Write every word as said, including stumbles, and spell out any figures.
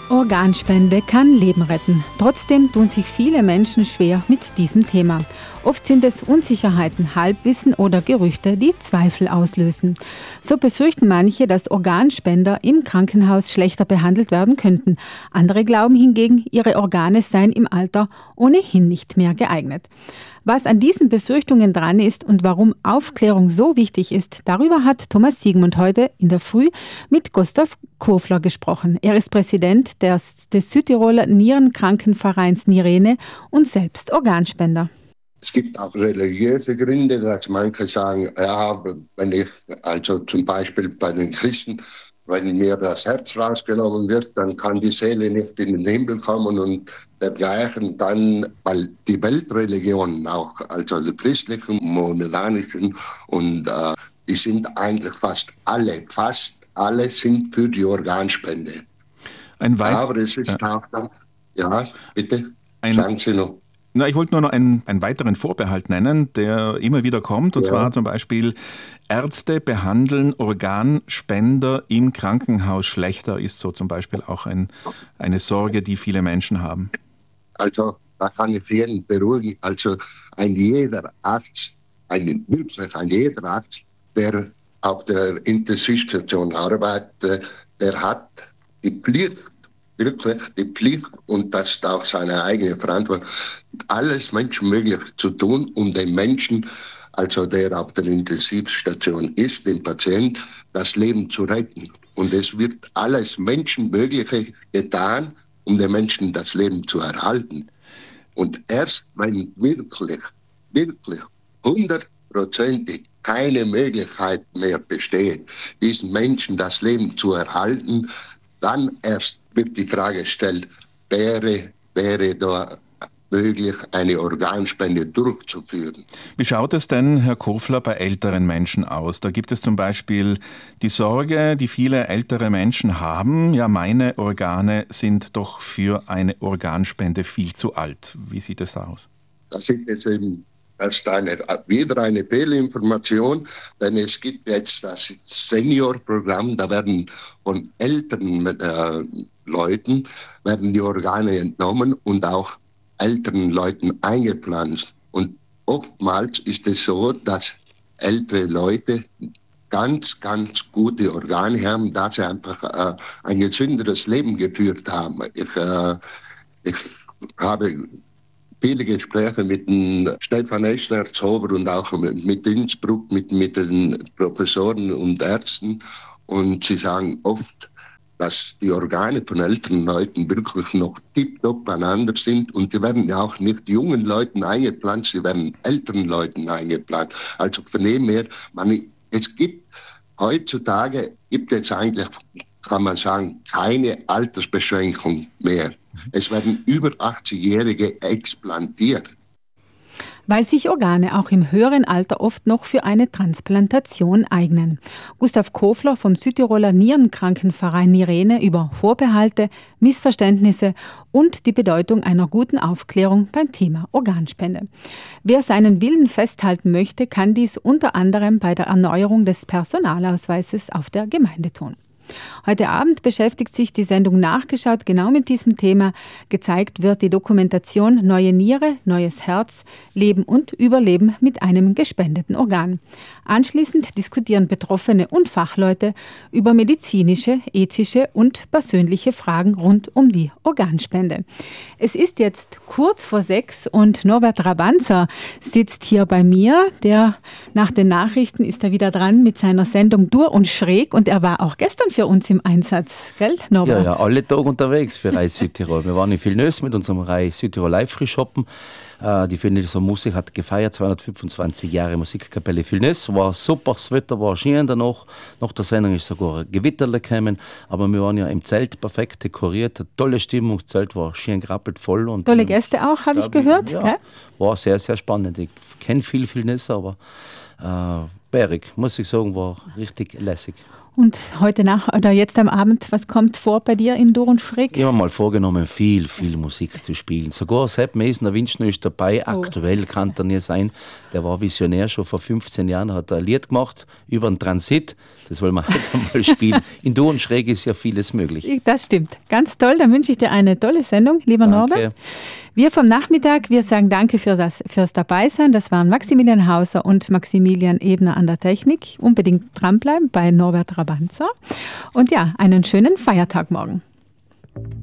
Organspende kann Leben retten. Trotzdem tun sich viele Menschen schwer mit diesem Thema. Oft sind es Unsicherheiten, Halbwissen oder Gerüchte, die Zweifel auslösen. So befürchten manche, dass Organspender im Krankenhaus schlechter behandelt werden könnten. Andere glauben hingegen, ihre Organe seien im Alter ohnehin nicht mehr geeignet. Was an diesen Befürchtungen dran ist und warum Aufklärung so wichtig ist, darüber hat Thomas Siegmund heute in der Früh mit Gustav Kofler gesprochen. Er ist Präsident des, des Südtiroler Nierenkrankenvereins Nirene und selbst Organspender. Es gibt auch religiöse Gründe, dass manche sagen, ja, wenn ich, also zum Beispiel bei den Christen, wenn mir das Herz rausgenommen wird, dann kann die Seele nicht in den Himmel kommen und dergleichen. Dann, weil die Weltreligionen auch, also die christlichen, mohammedanischen, und äh, die sind eigentlich fast alle, fast alle sind für die Organspende. Ein weit- Aber es ist ja. auch dann, ja, bitte, ein sagen Sie noch. Na, ich wollte nur noch einen, einen weiteren Vorbehalt nennen, der immer wieder kommt, und ja. zwar zum Beispiel: Ärzte behandeln Organspender im Krankenhaus schlechter, ist so zum Beispiel auch ein, eine Sorge, die viele Menschen haben. Also da kann ich jeden beruhigen, also ein jeder Arzt, ein, wirklich ein jeder Arzt, der auf der Intensivstation arbeitet, der hat die Pflicht, wirklich die Pflicht, und das ist auch seine eigene Verantwortung, alles Menschenmögliche zu tun, um den Menschen, also der auf der Intensivstation ist, dem Patient, das Leben zu retten. Und es wird alles Menschenmögliche getan, um den Menschen das Leben zu erhalten. Und erst wenn wirklich, wirklich hundertprozentig keine Möglichkeit mehr besteht, diesen Menschen das Leben zu erhalten, dann erst wird die Frage gestellt, wäre, wäre da möglich, eine Organspende durchzuführen. Wie schaut es denn, Herr Kofler, bei älteren Menschen aus? Da gibt es zum Beispiel die Sorge, die viele ältere Menschen haben, ja, meine Organe sind doch für eine Organspende viel zu alt. Wie sieht es aus? Das ist jetzt eben das ist eine, wieder eine Fehlinformation, denn es gibt jetzt das Seniorprogramm, da werden von älteren äh, Leuten werden die Organe entnommen und auch älteren Leuten eingepflanzt. Und oftmals ist es so, dass ältere Leute ganz, ganz gute Organe haben, da sie einfach äh, ein gesünderes Leben geführt haben. Ich, äh, ich habe viele Gespräche mit dem Stefan Eschner-Zober und auch mit Innsbruck, mit, mit den Professoren und Ärzten. Und sie sagen oft, dass die Organe von älteren Leuten wirklich noch tiptop beieinander sind. Und die werden ja auch nicht jungen Leuten eingepflanzt, sie werden älteren Leuten eingepflanzt. Also von dem her, man, es gibt heutzutage, gibt es eigentlich, kann man sagen, keine Altersbeschränkung mehr. Es werden über achtzigjährige explantiert. Weil sich Organe auch im höheren Alter oft noch für eine Transplantation eignen. Gustav Kofler vom Südtiroler Nierenkrankenverein Nirene über Vorbehalte, Missverständnisse und die Bedeutung einer guten Aufklärung beim Thema Organspende. Wer seinen Willen festhalten möchte, kann dies unter anderem bei der Erneuerung des Personalausweises auf der Gemeinde tun. Heute Abend beschäftigt sich die Sendung Nachgeschaut genau mit diesem Thema. Gezeigt wird die Dokumentation Neue Niere, neues Herz, Leben und Überleben mit einem gespendeten Organ. Anschließend diskutieren Betroffene und Fachleute über medizinische, ethische und persönliche Fragen rund um die Organspende. Es ist jetzt kurz vor sechs und Norbert Rabanzer sitzt hier bei mir. Der nach den Nachrichten ist er wieder dran mit seiner Sendung Dur und Schräg, und er war auch gestern für uns im Einsatz, gell, Norbert? Ja, ja, alle Tage unterwegs für Reis Südtirol. Wir waren in Vilnös mit unserem Reis Südtirol Live-Free-Shoppen. Äh, die Vilnöser Musik hat gefeiert, zweihundertfünfundzwanzig Jahre Musikkapelle Vilnös. War super, das Wetter war schön danach. Nach der Sendung ist sogar ein Gewitter gekommen. Aber wir waren ja im Zelt perfekt dekoriert. Eine tolle Stimmung, das Zelt war schön grappelt voll. Und tolle Gäste auch, habe ich gehört. Ja, gell? War sehr, sehr spannend. Ich kenne viel Vilnöser, aber äh, bärig, muss ich sagen, war richtig lässig. Und heute Nacht oder jetzt am Abend, was kommt vor bei dir in Dur und Schräg? Ich habe mir mal vorgenommen, viel, viel Musik zu spielen. Sogar Sepp Mesner Winschner ist dabei. Oh. Aktuell kann er nicht sein. Der war Visionär schon vor fünfzehn Jahren, hat er ein Lied gemacht über einen Transit. Das wollen wir heute mal spielen. In Dur und Schräg ist ja vieles möglich. Das stimmt. Ganz toll. Dann wünsche ich dir eine tolle Sendung, lieber Danke. Norbert. Wir vom Nachmittag, wir sagen danke für das, fürs Dabeisein. Das waren Maximilian Hauser und Maximilian Ebner an der Technik. Unbedingt dranbleiben bei Norbert Rabanzer. Und ja, einen schönen Feiertag morgen.